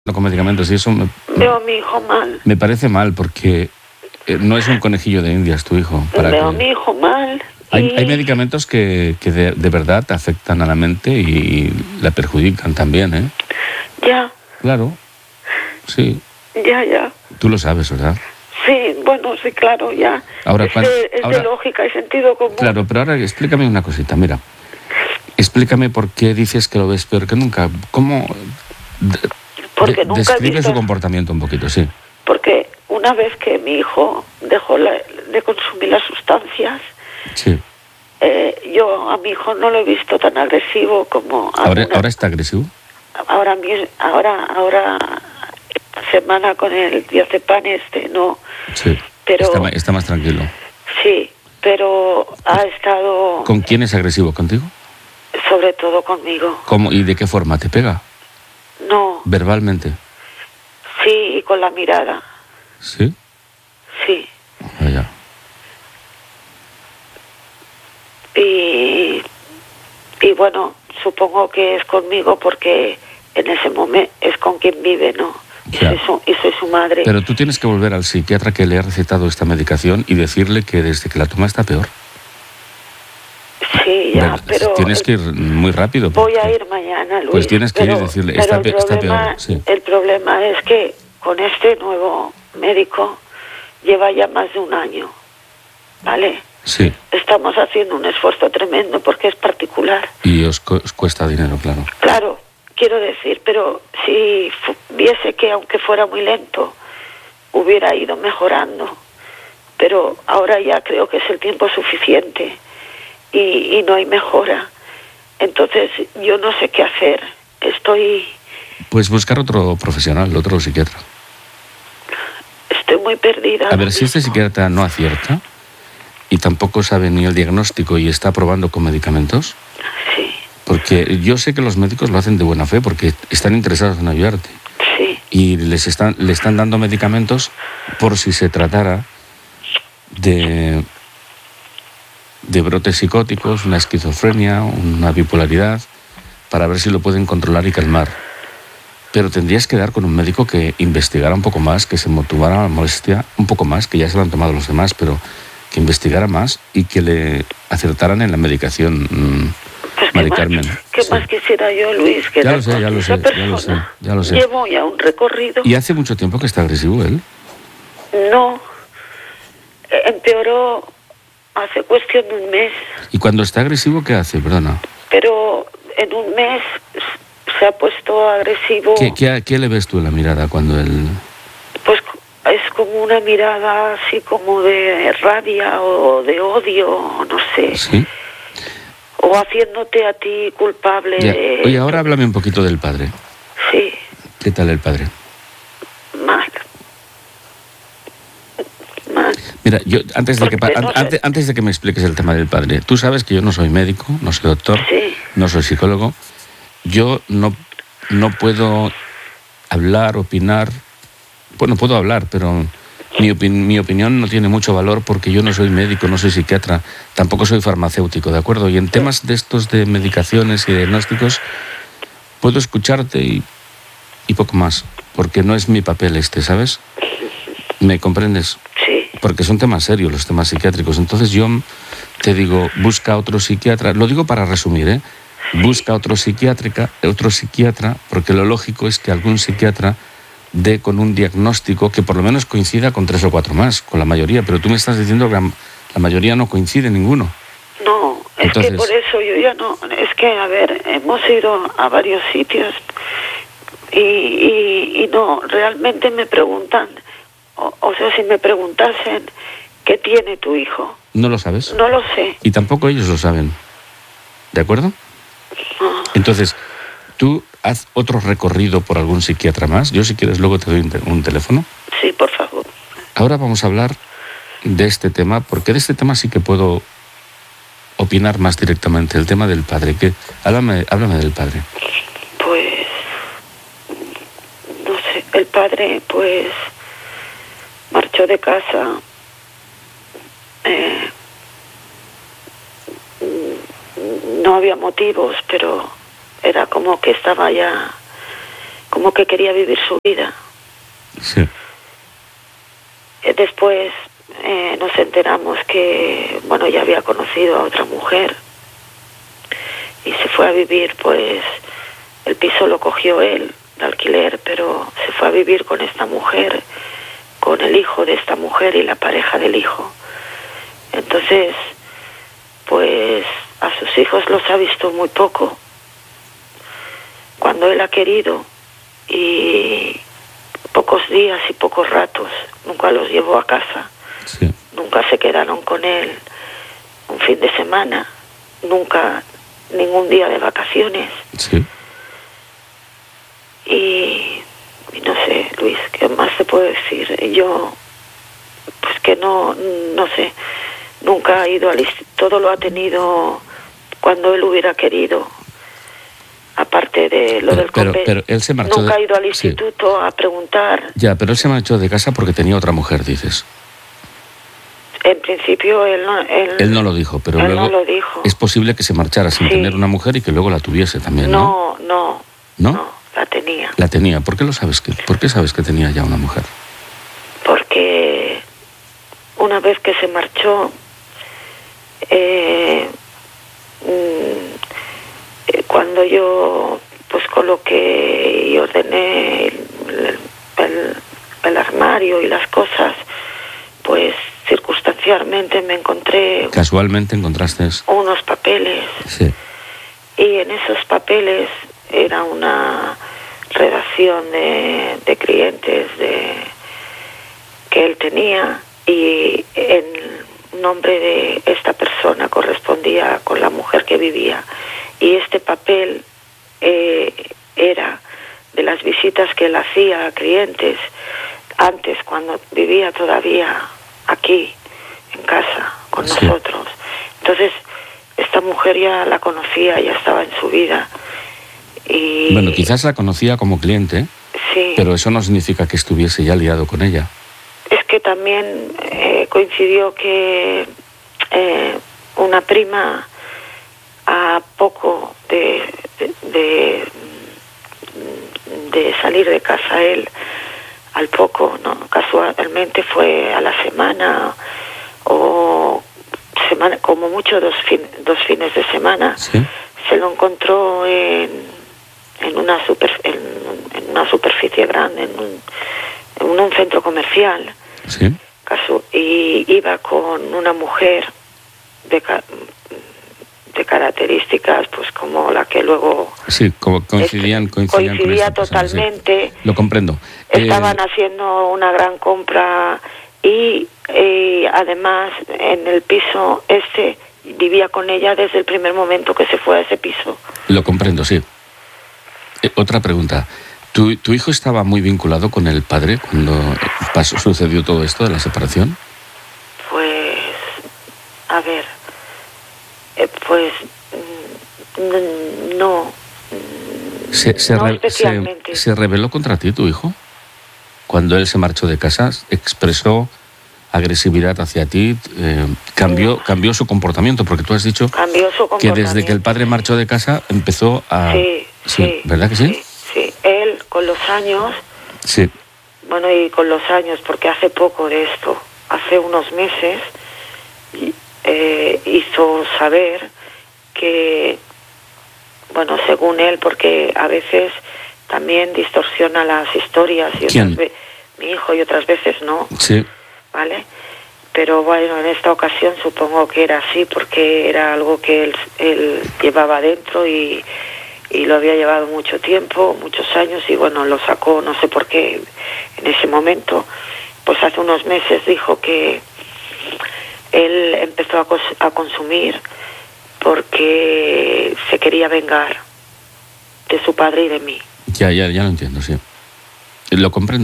con medicamentos y eso veo a mi hijo mal. me parece mal porque no es un conejillo de indias tu hijo. Veo a mi hijo mal. Hay medicamentos que de verdad afectan a la mente y la perjudican también, ¿eh? Ya. Claro, sí. Ya. Tú lo sabes, ¿verdad? Sí, bueno, sí, claro, ya. Ahora, de lógica y sentido común. Claro, pero ahora explícame una cosita, mira. Explícame por qué dices que lo ves peor que nunca. ¿Cómo...? Porque nunca describe su comportamiento un poquito, sí. Porque una vez que mi hijo dejó de consumir las sustancias, sí. Yo a mi hijo no lo he visto tan agresivo como... ¿Ahora está agresivo? Ahora esta semana con el diazepam no. Sí, pero está más tranquilo. Sí, pero ha estado... ¿Con quién es agresivo? ¿Contigo? Sobre todo conmigo. ¿Cómo y de qué forma? ¿Te pega? No. ¿Verbalmente? Sí, y con la mirada. ¿Sí? Sí. Vaya. Y bueno, supongo que es conmigo porque en ese momento es con quien vive, ¿no? Ya. Y soy su madre. Pero tú tienes que volver al psiquiatra que le ha recetado esta medicación y decirle que desde que la toma está peor. Sí, ya, pero... Tienes que ir muy rápido. Voy a ir mañana, Luis. Pues tienes que ir y decirle, está peor. Sí. El problema es que con este nuevo médico lleva ya más de un año, ¿vale? Sí. Estamos haciendo un esfuerzo tremendo porque es particular. Y os cuesta dinero, claro. Claro, quiero decir, pero si viese que aunque fuera muy lento, hubiera ido mejorando. Pero ahora ya creo que es el tiempo suficiente y no hay mejora. Entonces yo no sé qué hacer. Pues buscar otro profesional, otro psiquiatra. Estoy muy perdida. A ver, si este psiquiatra no acierta y tampoco sabe ni el diagnóstico y está probando con medicamentos. Sí. Porque yo sé que los médicos lo hacen de buena fe porque están interesados en ayudarte. Sí. Y le están dando medicamentos por si se tratara de brotes psicóticos, una esquizofrenia, una bipolaridad, para ver si lo pueden controlar y calmar. Pero tendrías que dar con un médico que investigara un poco más, que se motivara la molestia un poco más, que ya se lo han tomado los demás, pero que investigara más y que le acertaran en la medicación. Pues Mari Carmen. ¿Qué más quisiera yo, Luis? Que ya lo sé. Llevo ya un recorrido. ¿Y hace mucho tiempo que está agresivo él? No. Empeoró hace cuestión de un mes. ¿Y cuando está agresivo qué hace? Perdona. Pero en un mes se ha puesto agresivo. ¿Qué le ves tú en la mirada cuando él...? Pues es como una mirada así como de rabia o de odio, no sé. ¿Sí? O haciéndote a ti culpable de... Oye, ahora háblame un poquito del padre. Sí. ¿Qué tal el padre? Mal. Mira, yo antes de que me expliques el tema del padre, tú sabes que yo no soy médico, no soy doctor, sí. No soy psicólogo. Yo no puedo hablar, opinar. Bueno, puedo hablar, pero mi opinión no tiene mucho valor porque yo no soy médico, no soy psiquiatra, tampoco soy farmacéutico, ¿de acuerdo? Y en temas de estos de medicaciones y diagnósticos puedo escucharte y poco más, porque no es mi papel ¿sabes? ¿Me comprendes? Sí. Porque son temas serios los temas psiquiátricos. Entonces yo te digo, busca otro psiquiatra. Lo digo para resumir, ¿eh? Busca otro psiquiatra, porque lo lógico es que algún psiquiatra dé con un diagnóstico que por lo menos coincida con 3 o 4 más, con la mayoría. Pero tú me estás diciendo que la mayoría no coincide ninguno. No, entonces, que por eso yo ya no... Es que, a ver, hemos ido a varios sitios y no, realmente me preguntan... O sea, si me preguntasen qué tiene tu hijo... ¿No lo sabes? No lo sé. Y tampoco ellos lo saben. ¿De acuerdo? No. Entonces, tú haz otro recorrido por algún psiquiatra más. Yo, si quieres, luego te doy un teléfono. Sí, por favor. Ahora vamos a hablar de este tema, porque de este tema sí que puedo opinar más directamente. El tema del padre. Háblame del padre. Pues... No sé. El padre, pues... marchó de casa, no había motivos, pero era como que estaba ya como que quería vivir su vida. Sí. Después nos enteramos que, bueno, ya había conocido a otra mujer y se fue a vivir, pues el piso lo cogió él de alquiler, pero se fue a vivir con esta mujer, con el hijo de esta mujer y la pareja del hijo. Entonces, pues a sus hijos los ha visto muy poco, cuando él ha querido, y pocos días y pocos ratos. Nunca los llevó a casa. Sí. Nunca se quedaron con él un fin de semana, nunca ningún día de vacaciones. Sí. Y no sé, Luis, ¿qué más te puedo decir? Yo, pues que no sé, nunca ha ido al instituto, todo lo ha tenido cuando él hubiera querido, aparte de lo del convenio. Pero él se marchó. Nunca ha ido al instituto a preguntar. Ya, pero él se marchó de casa porque tenía otra mujer, dices. En principio él no lo dijo, pero él luego no lo dijo. Es posible que se marchara sin tener una mujer y que luego la tuviese también, ¿no? No, la tenía. La tenía. ¿Por qué por qué sabes que tenía ya una mujer? Porque una vez que se marchó, cuando yo pues coloqué y ordené el armario y las cosas, pues circunstancialmente me encontré... Casualmente encontraste unos papeles. Sí. Y en esos papeles era una redacción de clientes que él tenía, y el nombre de esta persona correspondía con la mujer que vivía. Y este papel era de las visitas que él hacía a clientes antes, cuando vivía todavía aquí, en casa, con nosotros. Entonces, esta mujer ya la conocía, ya estaba en su vida. Y bueno, quizás la conocía como cliente, sí, pero eso no significa que estuviese ya liado con ella. Es que también coincidió que una prima, a poco de salir de casa él, al poco, ¿no? Casualmente fue a la semana o semana, como mucho dos fines de semana, ¿sí? Se lo encontró en una superficie grande, en un centro comercial. ¿Sí? Y iba con una mujer de características, pues como la que luego... Sí, como coincidía totalmente. Sí. Lo comprendo. Estaban haciendo una gran compra y además en el piso vivía con ella desde el primer momento que se fue a ese piso. Lo comprendo, sí. Otra pregunta. ¿Tu hijo estaba muy vinculado con el padre cuando sucedió todo esto de la separación? Pues, a ver, pues no. No especialmente. ¿Se rebeló contra ti tu hijo? Cuando él se marchó de casa, expresó agresividad hacia ti, cambió su comportamiento, porque tú has dicho que desde que el padre marchó de casa empezó a... Sí, ¿verdad que sí? Sí, él con los años... Sí. Bueno, y con los años, porque hace poco de esto, hace unos meses, hizo saber que, bueno, según él, porque a veces también distorsiona las historias, y ¿quién? Mi hijo, y otras veces no. Sí. ¿Vale? Pero bueno, en esta ocasión supongo que era así, porque era algo que él llevaba dentro y lo había llevado mucho tiempo, muchos años, y bueno, lo sacó, no sé por qué, en ese momento. Pues hace unos meses dijo que él empezó a consumir porque se quería vengar de su padre y de mí. Ya lo entiendo, sí. Lo comprendo.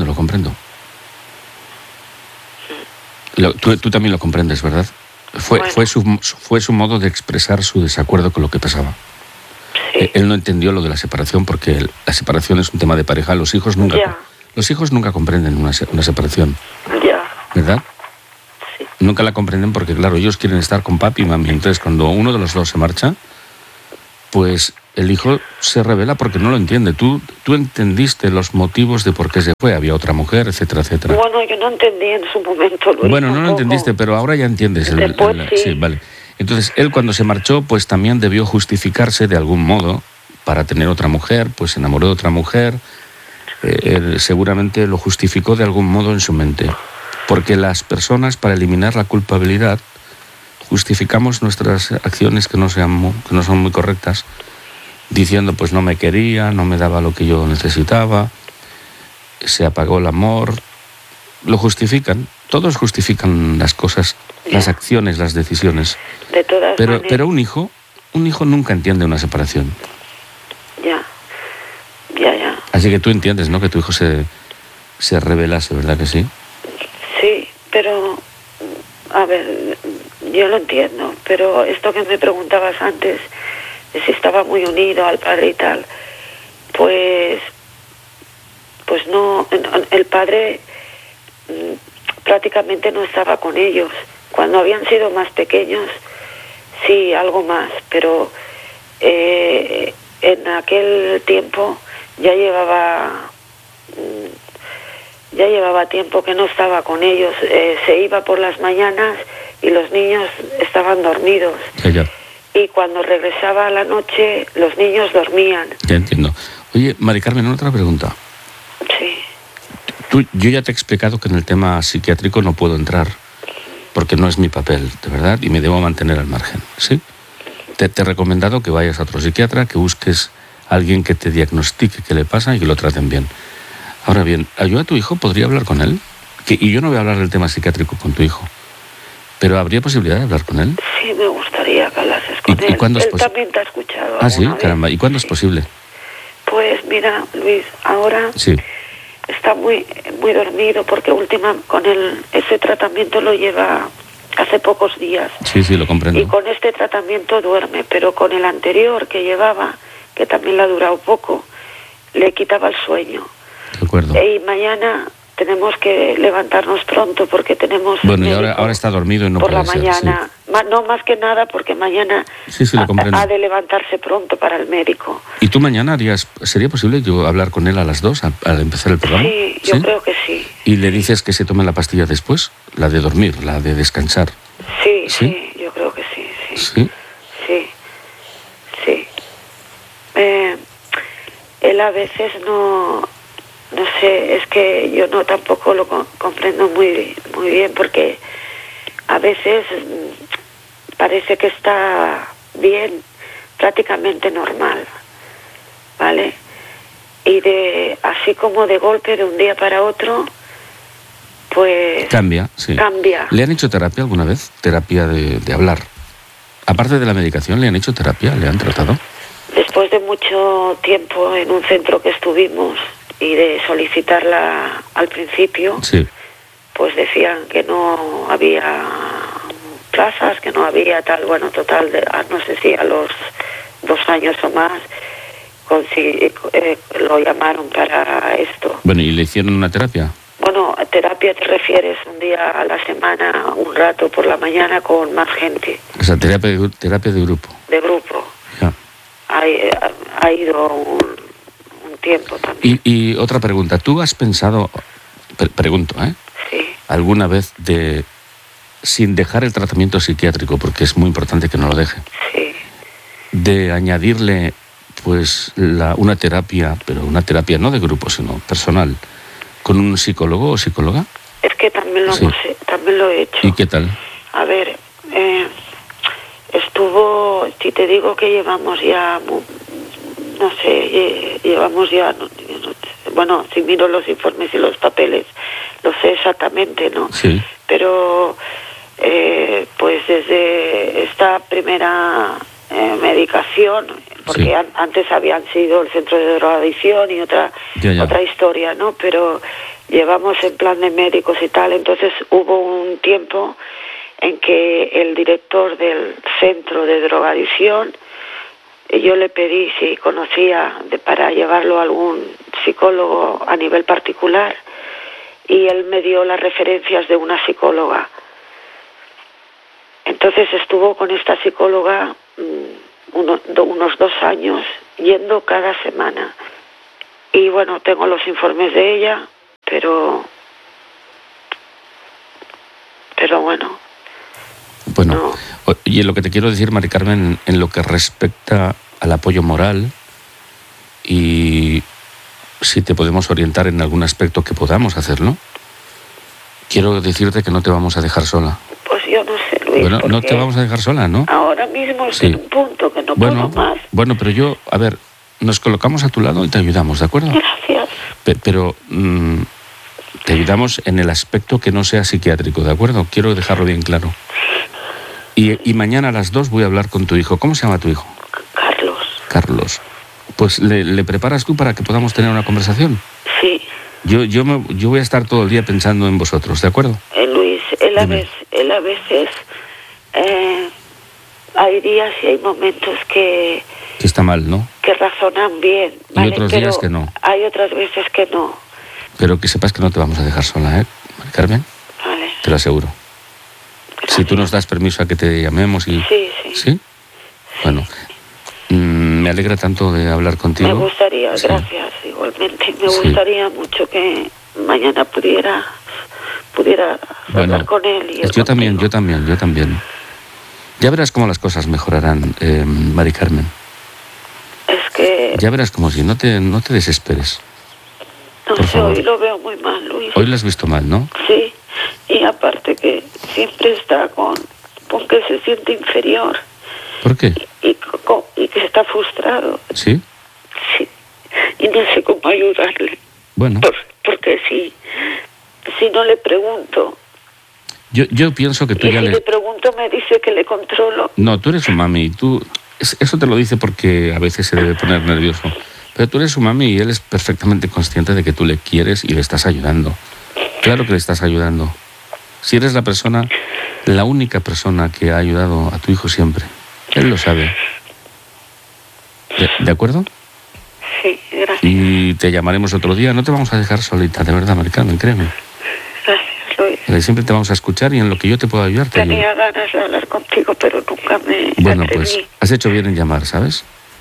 Tú también lo comprendes, ¿verdad? Fue su modo de expresar su desacuerdo con lo que pasaba. Sí. Él no entendió lo de la separación, porque la separación es un tema de pareja. Los hijos nunca comprenden una separación. Ya. ¿Verdad? Sí. Nunca la comprenden porque, claro, ellos quieren estar con papi y mami. Entonces, cuando uno de los dos se marcha, pues el hijo se revela porque no lo entiende. Tú entendiste los motivos de por qué se fue, había otra mujer, etcétera, etcétera. Bueno, yo no entendí en su momento, Luis. Bueno, no lo entendiste, pero ahora ya entiendes. Después sí. Sí, vale. Entonces, él cuando se marchó, pues también debió justificarse de algún modo para tener otra mujer, pues se enamoró de otra mujer. Él seguramente lo justificó de algún modo en su mente. Porque las personas, para eliminar la culpabilidad, justificamos nuestras acciones que no son muy correctas, diciendo pues no me quería, no me daba lo que yo necesitaba, se apagó el amor. Lo justifican, todos justifican las cosas, las acciones, las decisiones. De todas maneras. Pero un hijo nunca entiende una separación. Ya. Así que tú entiendes, ¿no?, que tu hijo se rebelase, ¿verdad que sí? Sí, pero a ver, yo lo entiendo, pero esto que me preguntabas antes, de si estaba muy unido al padre y tal, pues no, el padre prácticamente no estaba con ellos. Cuando habían sido más pequeños, sí, algo más, pero en aquel tiempo ya llevaba tiempo que no estaba con ellos. Se iba por las mañanas y los niños estaban dormidos. Ya. Y cuando regresaba a la noche, los niños dormían. Ya entiendo. Oye, Mari Carmen, otra pregunta. Sí. Yo ya te he explicado que en el tema psiquiátrico no puedo entrar, porque no es mi papel, de verdad, y me debo mantener al margen, ¿sí? Te he recomendado que vayas a otro psiquiatra, que busques a alguien que te diagnostique qué le pasa y que lo traten bien. Ahora bien, yo a tu hijo podría hablar con él, y yo no voy a hablar del tema psiquiátrico con tu hijo, pero ¿habría posibilidad de hablar con él? Sí, me gustaría que hablases con él. ¿Y cuándo es posible? También te ha escuchado. Ah, sí, vez. Caramba. ¿Y cuándo es posible? Pues mira, Luis, ahora sí. Está muy dormido porque con ese tratamiento lo lleva hace pocos días. Sí, lo comprendo. Y con este tratamiento duerme, pero con el anterior que llevaba, que también le ha durado poco, le quitaba el sueño. De acuerdo. Y mañana tenemos que levantarnos pronto porque tenemos... Bueno, y ahora está dormido y no por puede la mañana. Sí. No más que nada porque mañana lo comprendo. Ha de levantarse pronto para el médico. ¿Y tú mañana sería posible yo hablar con él a las 2 al empezar el programa? Sí, yo creo que sí. ¿Y le dices que se tome la pastilla después? La de dormir, la de descansar. Sí, yo creo que sí. ¿Sí? Sí. Él a veces no sé, es que yo tampoco lo comprendo muy bien porque a veces parece que está bien, prácticamente normal, ¿vale? Y así como de golpe, de un día para otro, pues... Cambia, sí. Cambia. ¿Le han hecho terapia alguna vez? Terapia de hablar. Aparte de la medicación, ¿le han hecho terapia? ¿Le han tratado? Después de mucho tiempo en un centro que estuvimos y de solicitarla al principio, pues decían que no había plazas, que no había tal, bueno, total, no sé si a los 2 años o más lo llamaron para esto. Bueno, ¿y le hicieron una terapia? Bueno, a terapia te refieres un día a la semana, un rato por la mañana con más gente. O sea, terapia de grupo. De grupo. Ya. Ha ido un tiempo también. Y otra pregunta, ¿tú has pensado, pregunto, Sí. alguna vez sin dejar el tratamiento psiquiátrico, porque es muy importante que no lo deje, de añadirle pues una terapia, pero una terapia no de grupo, sino personal, con un psicólogo o psicóloga? Es que también lo he hecho. ¿Y qué tal? A ver, si te digo que llevamos ya, no sé, bueno, si miro los informes y los papeles, lo sé exactamente, ¿no? Sí. Pero, pues desde esta primera medicación, porque antes habían sido el centro de drogadicción y otra historia, ¿no? Pero llevamos en plan de médicos y tal, entonces hubo un tiempo en que el director del centro de drogadicción, yo le pedí si conocía para llevarlo a algún psicólogo a nivel particular y él me dio las referencias de una psicóloga. Entonces estuvo con esta psicóloga unos 2 años yendo cada semana. Y bueno, tengo los informes de ella, pero bueno. Bueno, No. y lo que te quiero decir, Mari Carmen, en lo que respecta al apoyo moral y si te podemos orientar en algún aspecto que podamos hacerlo, quiero decirte que no te vamos a dejar sola. Pues yo no sé, Luis. Bueno, no te vamos a dejar sola, ¿no? Ahora mismo estoy en un punto que no bueno, puedo más. Bueno, pero yo, a ver, nos colocamos a tu lado y te ayudamos, ¿de acuerdo? Gracias. Pero te ayudamos en el aspecto que no sea psiquiátrico, ¿de acuerdo? Quiero dejarlo bien claro. Y mañana a las 2 voy a hablar con tu hijo. ¿Cómo se llama tu hijo? Carlos. Carlos. Pues le preparas tú para que podamos tener una conversación. Sí. Yo voy a estar todo el día pensando en vosotros, ¿de acuerdo? Luis, él a veces hay días y hay momentos que está mal, ¿no? Que razonan bien, ¿vale? Y otros pero días que no. Hay otras veces que no. Pero que sepas que no te vamos a dejar sola, ¿eh, Mari Carmen? Vale. Te lo aseguro. Gracias. Si tú nos das permiso a que te llamemos y... Sí. ¿Sí? Bueno, me alegra tanto de hablar contigo. Me gustaría, sí. Gracias, igualmente. Me gustaría mucho que mañana pudiera hablar con él. Y yo también. Ya verás cómo las cosas mejorarán, Mari Carmen. Es que... Ya verás cómo sí, no te desesperes. No sé, hoy lo veo muy mal, Luis. Hoy lo has visto mal, ¿no? Sí, y aparte que siempre está con que se siente inferior. ¿Por qué? Y que está frustrado. ¿Sí? Sí, y no sé cómo ayudarle. Bueno. Porque si no le pregunto... Yo pienso que tú y si le pregunto me dice que le controlo. No, tú eres su mami y tú... Eso te lo dice porque a veces se debe poner nervioso. Pero tú eres su mami y él es perfectamente consciente de que tú le quieres y le estás ayudando. Claro que le estás ayudando. Si eres la única persona que ha ayudado a tu hijo siempre. Él lo sabe. ¿De acuerdo? Sí, gracias. Y te llamaremos otro día. No te vamos a dejar solita, de verdad, Mari Carmen, créeme. Gracias, Luis. Siempre te vamos a escuchar y en lo que yo te puedo ayudar, te ayudo. Tenía ganas de hablar contigo, pero nunca me Bueno, atreví. pues has hecho bien en llamar, ¿sabes?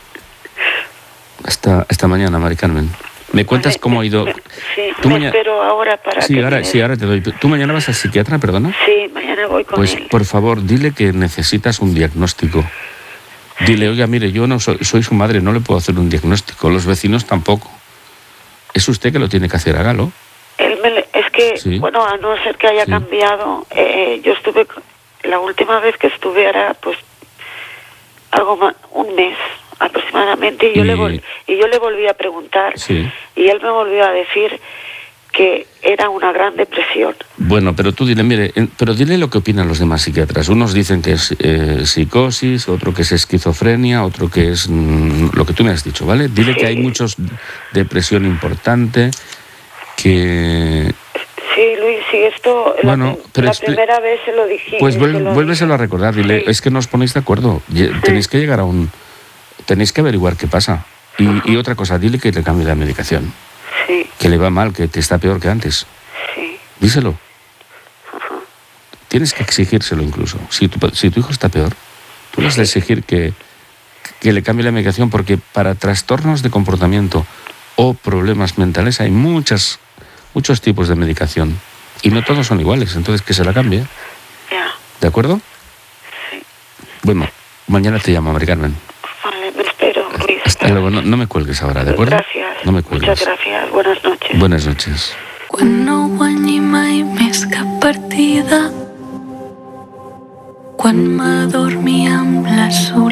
Hasta mañana, Mari Carmen. ¿Me cuentas cómo ha ido? Sí, espero ahora para sí, ahora te doy. ¿Tú mañana vas al psiquiatra, perdona? Sí, mañana voy con él. Pues, por favor, dile que necesitas un diagnóstico. Dile, oiga, mire, yo no soy su madre, no le puedo hacer un diagnóstico. Los vecinos tampoco. Es usted que lo tiene que hacer, hágalo. Es que, bueno, a no ser que haya cambiado, yo estuve, la última vez que estuve era, pues, algo más, un mes aproximadamente, y yo le volví a preguntar, y él me volvió a decir que era una gran depresión. Bueno, pero tú dile, mire, pero dile lo que opinan los demás psiquiatras. Unos dicen que es psicosis, otro que es esquizofrenia, otro que es lo que tú me has dicho, ¿vale? Dile que hay muchos depresión importante, que... Sí, Luis, sí, esto la primera vez se lo dije. Pues vuélveselo a recordar, dile, es que no os ponéis de acuerdo, tenéis que llegar tenéis que averiguar qué pasa. Y otra cosa, dile que le cambie la medicación. Sí. Que le va mal, que te está peor que antes. Sí. Díselo. Tienes que exigírselo incluso. Si tu hijo está peor, tú le has de exigir que le cambie la medicación, porque para trastornos de comportamiento o problemas mentales hay muchos tipos de medicación y no todos son iguales, entonces que se la cambie. Ya. ¿De acuerdo? Sí. Bueno, mañana te llamo, Mari Carmen. Vale, me espero, Luis. Hasta luego, no me cuelgues ahora, ¿de acuerdo? Gracias. No me cuelgues. Muchas gracias, buenas noches. Buenas noches. Quan no guanyi mai més cap partida, quan m'adormi amb la soledat,